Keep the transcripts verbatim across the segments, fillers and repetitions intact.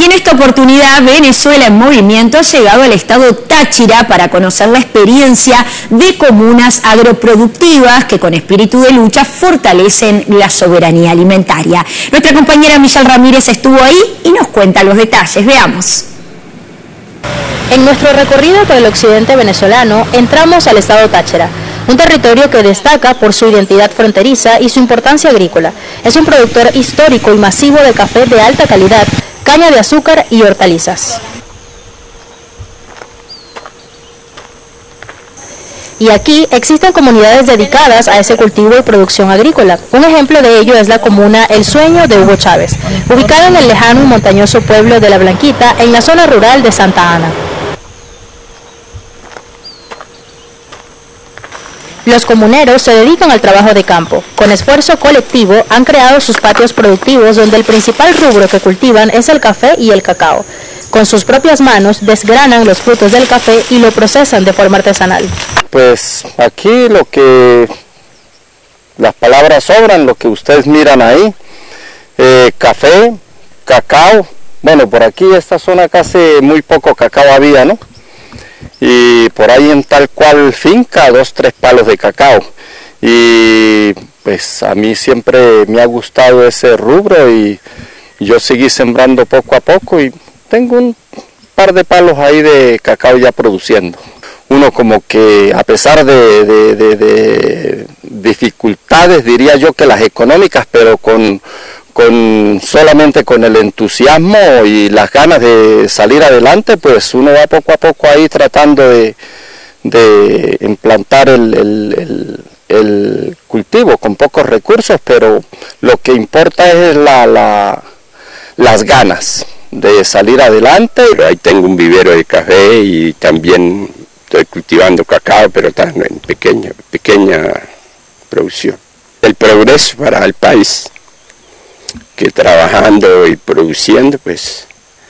Y en esta oportunidad, Venezuela en Movimiento ha llegado al estado Táchira para conocer la experiencia de comunas agroproductivas que con espíritu de lucha fortalecen la soberanía alimentaria. Nuestra compañera Michelle Ramírez estuvo ahí y nos cuenta los detalles. Veamos. En nuestro recorrido por el occidente venezolano, entramos al estado Táchira, un territorio que destaca por su identidad fronteriza y su importancia agrícola. Es un productor histórico y masivo de café de alta calidad, caña de azúcar y hortalizas. Y aquí existen comunidades dedicadas a ese cultivo y producción agrícola. Un ejemplo de ello es la comuna El Sueño de Hugo Chávez, ubicada en el lejano y montañoso pueblo de La Blanquita, en la zona rural de Santa Ana. Los comuneros se dedican al trabajo de campo. Con esfuerzo colectivo han creado sus patios productivos donde el principal rubro que cultivan es el café y el cacao. Con sus propias manos desgranan los frutos del café y lo procesan de forma artesanal. Pues aquí lo que las palabras sobran, lo que ustedes miran ahí, eh, café, cacao. Bueno, por aquí esta zona casi muy poco cacao había, ¿no? Y por ahí en tal cual finca, dos, tres palos de cacao. Y pues a mí siempre me ha gustado ese rubro y yo seguí sembrando poco a poco y tengo un par de palos ahí de cacao ya produciendo. Uno como que a pesar de, de, de, de dificultades, diría yo que las económicas, pero con, con solamente con el entusiasmo y las ganas de salir adelante, pues uno va poco a poco ahí tratando de, de implantar el, el, el, el cultivo con pocos recursos, pero lo que importa es la, la, las ganas de salir adelante. Pero ahí tengo un vivero de café y también estoy cultivando cacao, pero está en pequeña, pequeña producción. El progreso para el país, que trabajando y produciendo, pues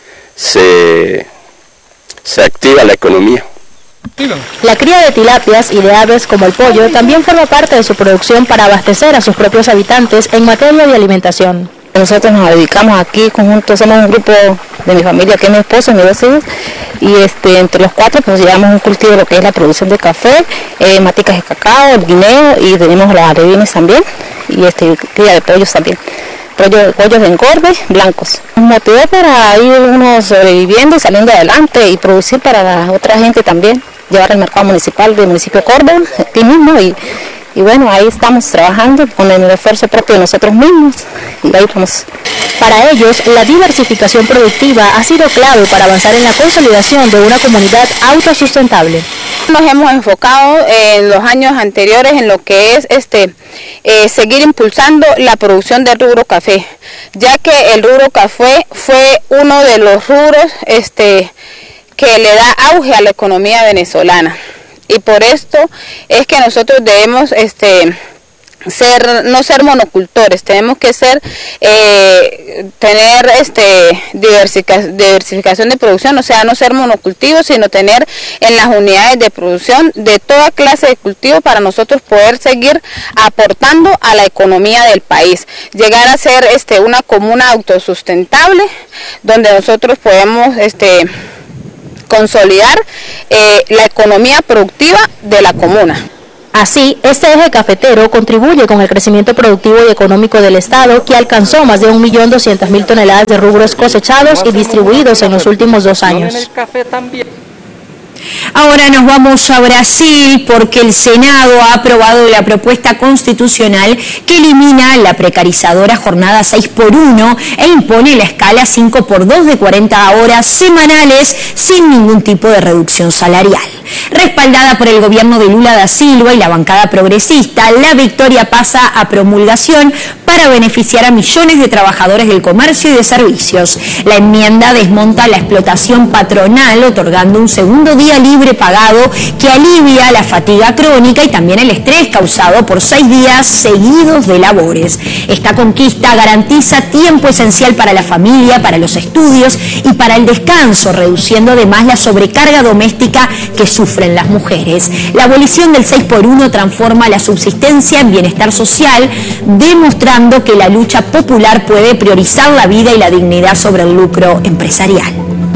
se, se activa la economía. La cría de tilapias y de aves como el pollo también forma parte de su producción para abastecer a sus propios habitantes en materia de alimentación. Nosotros nos dedicamos aquí conjunto, somos un grupo de mi familia, que es mi esposo y mis dos hijos, y este, entre los cuatro pues llevamos un cultivo de lo que es la producción de café, eh, maticas de cacao, el guineo, y tenemos las alevines también, y este, cría de pollos también. Pollo, pollos de engorde blancos. Nos motivó para ir uno sobreviviendo y saliendo adelante y producir para la otra gente también, llevar al mercado municipal del municipio de Córdoba, aquí mismo, y Y bueno, ahí estamos trabajando con el esfuerzo propio de nosotros mismos y ahí vamos. Para ellos, la diversificación productiva ha sido clave para avanzar en la consolidación de una comunidad autosustentable. Nos hemos enfocado en los años anteriores en lo que es este eh, seguir impulsando la producción del rubro café, ya que el rubro café fue uno de los rubros este, que le da auge a la economía venezolana. Y por esto es que nosotros debemos este, ser, no ser monocultores, tenemos que ser, eh, tener este, diversific- diversificación de producción, o sea, no ser monocultivos, sino tener en las unidades de producción de toda clase de cultivo para nosotros poder seguir aportando a la economía del país, llegar a ser este, una comuna autosustentable, donde nosotros podemos este, consolidar eh, la economía productiva de la comuna. Así, este eje cafetero contribuye con el crecimiento productivo y económico del Estado, que alcanzó más de un millón doscientas mil toneladas de rubros cosechados y distribuidos en los últimos dos años. Ahora nos vamos a Brasil porque el Senado ha aprobado la propuesta constitucional que elimina la precarizadora jornada seis por uno e impone la escala cinco por dos de cuarenta horas semanales sin ningún tipo de reducción salarial. Respaldada por el gobierno de Lula da Silva y la bancada progresista, la victoria pasa a promulgación para beneficiar a millones de trabajadores del comercio y de servicios. La enmienda desmonta la explotación patronal, otorgando un segundo día libre pagado que alivia la fatiga crónica y también el estrés causado por seis días seguidos de labores. Esta conquista garantiza tiempo esencial para la familia, para los estudios y para el descanso, reduciendo además la sobrecarga doméstica que suele sufren las mujeres. La abolición del seis por uno transforma la subsistencia en bienestar social, demostrando que la lucha popular puede priorizar la vida y la dignidad sobre el lucro empresarial.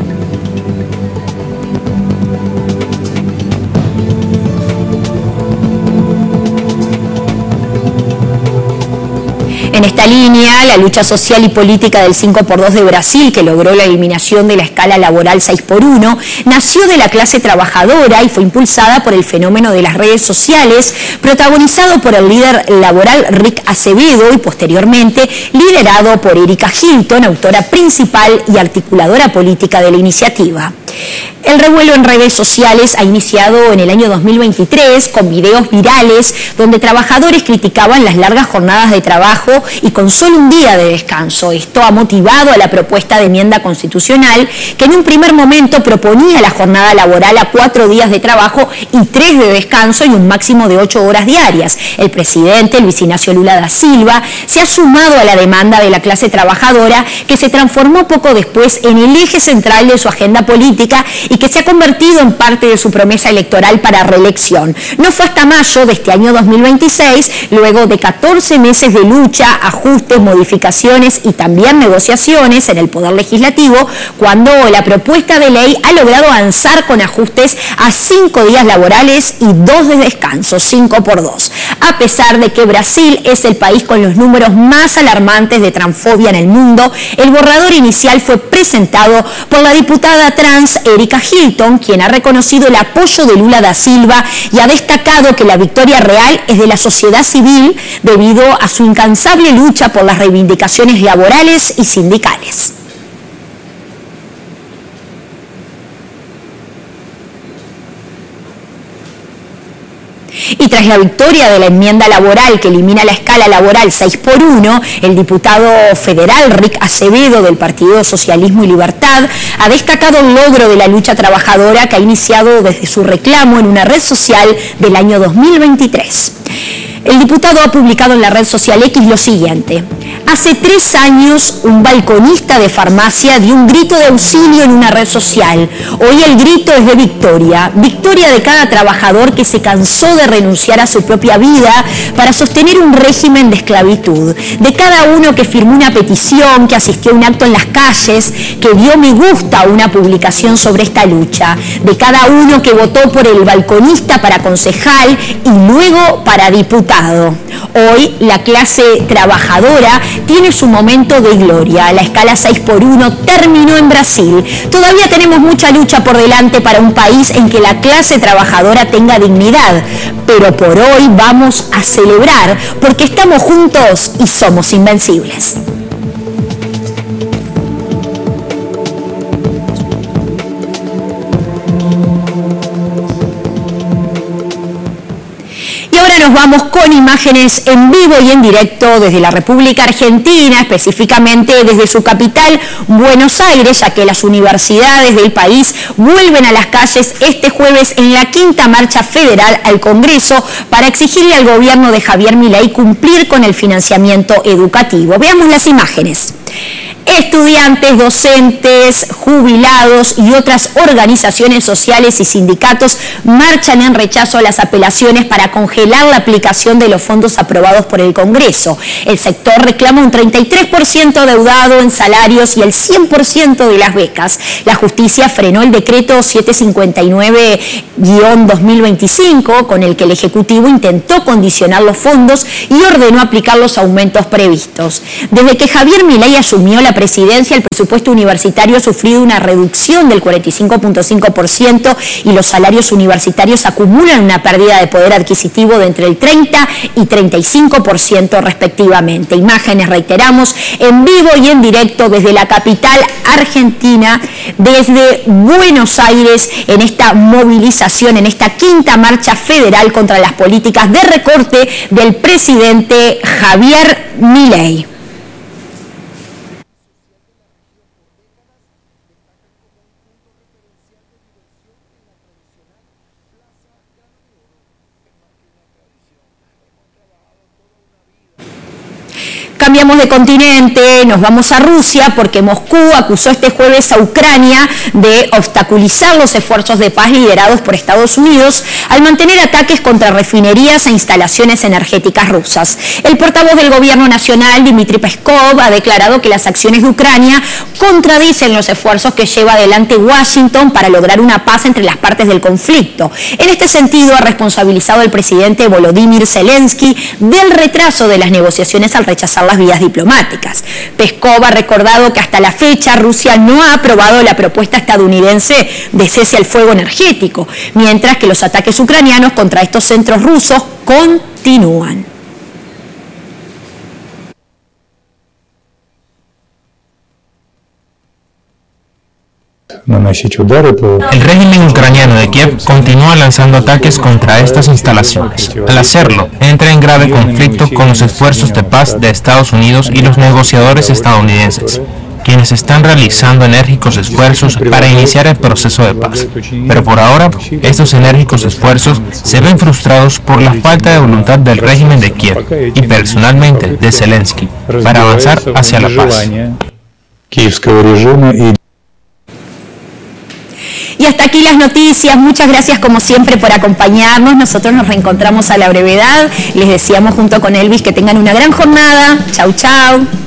En esta línea, la lucha social y política del cinco por dos de Brasil, que logró la eliminación de la escala laboral seis por uno, nació de la clase trabajadora y fue impulsada por el fenómeno de las redes sociales, protagonizado por el líder laboral Rick Acevedo y posteriormente liderado por Erika Hilton, autora principal y articuladora política de la iniciativa. El revuelo en redes sociales ha iniciado en el año dos mil veintitrés con videos virales donde trabajadores criticaban las largas jornadas de trabajo y con solo un día de descanso. Esto ha motivado a la propuesta de enmienda constitucional que en un primer momento proponía la jornada laboral a cuatro días de trabajo y tres de descanso y un máximo de ocho horas diarias. El presidente Luis Ignacio Lula da Silva se ha sumado a la demanda de la clase trabajadora, que se transformó poco después en el eje central de su agenda política y que se ha convertido en parte de su promesa electoral para reelección. No fue hasta mayo de este año dos mil veintiséis, luego de catorce meses de lucha, ajustes, modificaciones y también negociaciones en el Poder Legislativo, cuando la propuesta de ley ha logrado avanzar con ajustes a cinco días laborales y dos de descanso, cinco por dos. A pesar de que Brasil es el país con los números más alarmantes de transfobia en el mundo, el borrador inicial fue presentado por la diputada trans Erika Hilton, quien ha reconocido el apoyo de Lula da Silva y ha destacado que la victoria real es de la sociedad civil debido a su incansable lucha por las reivindicaciones laborales y sindicales. Y tras la victoria de la enmienda laboral que elimina la escala laboral seis por uno, el diputado federal Rick Acevedo del Partido Socialismo y Libertad ha destacado el logro de la lucha trabajadora que ha iniciado desde su reclamo en una red social del año dos mil veintitrés. El diputado ha publicado en la red social X lo siguiente: hace tres años un balconista de farmacia dio un grito de auxilio en una red social. Hoy el grito es de victoria, victoria de cada trabajador que se cansó de renunciar a su propia vida para sostener un régimen de esclavitud, de cada uno que firmó una petición, que asistió a un acto en las calles, que dio me gusta a una publicación sobre esta lucha, de cada uno que votó por el balconista para concejal y luego para diputado. Hoy la clase trabajadora tiene su momento de gloria. La escala seis por uno terminó en Brasil. Todavía tenemos mucha lucha por delante para un país en que la clase trabajadora tenga dignidad, pero por hoy vamos a celebrar porque estamos juntos y somos invencibles. Nos vamos con imágenes en vivo y en directo desde la República Argentina, específicamente desde su capital, Buenos Aires, ya que las universidades del país vuelven a las calles este jueves en la quinta marcha federal al Congreso para exigirle al gobierno de Javier Milei cumplir con el financiamiento educativo. Veamos las imágenes. Estudiantes, docentes, jubilados y otras organizaciones sociales y sindicatos marchan en rechazo a las apelaciones para congelar la aplicación de los fondos aprobados por el Congreso. El sector reclama un treinta y tres por ciento deudado en salarios y el cien por ciento de las becas. La justicia frenó el decreto setecientos cincuenta y nueve guión dos mil veinticinco, con el que el Ejecutivo intentó condicionar los fondos y ordenó aplicar los aumentos previstos. Desde que Javier Milei asumió la presidencia, el presupuesto universitario ha sufrido una reducción del cuarenta y cinco punto cinco por ciento y los salarios universitarios acumulan una pérdida de poder adquisitivo de entre el treinta y treinta y cinco por ciento respectivamente. Imágenes, reiteramos, en vivo y en directo desde la capital argentina, desde Buenos Aires, en esta movilización, en esta quinta marcha federal contra las políticas de recorte del presidente Javier Milei. cambiamos de continente, nos vamos a Rusia porque Moscú acusó este jueves a Ucrania de obstaculizar los esfuerzos de paz liderados por Estados Unidos al mantener ataques contra refinerías e instalaciones energéticas rusas. El portavoz del gobierno nacional, Dmitry Peskov, ha declarado que las acciones de Ucrania contradicen los esfuerzos que lleva adelante Washington para lograr una paz entre las partes del conflicto. En este sentido, ha responsabilizado al presidente Volodymyr Zelensky del retraso de las negociaciones al rechazar las vías diplomáticas. Peskov ha recordado que hasta la fecha Rusia no ha aprobado la propuesta estadounidense de cese al fuego energético, mientras que los ataques ucranianos contra estos centros rusos continúan. El régimen ucraniano de Kiev continúa lanzando ataques contra estas instalaciones. Al hacerlo, entra en grave conflicto con los esfuerzos de paz de Estados Unidos y los negociadores estadounidenses, quienes están realizando enérgicos esfuerzos para iniciar el proceso de paz. Pero por ahora, estos enérgicos esfuerzos se ven frustrados por la falta de voluntad del régimen de Kiev y personalmente de Zelensky para avanzar hacia la paz. Y hasta aquí las noticias. Muchas gracias como siempre por acompañarnos. Nosotros nos reencontramos a la brevedad. Les deseamos junto con Elvis que tengan una gran jornada. Chau, chau.